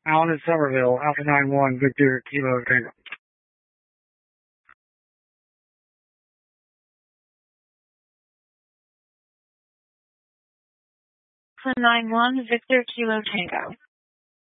Alan in Somerville, Alpha 9-1, Victor Kilo Tango. Alpha 9-1, Victor Kilo Tango.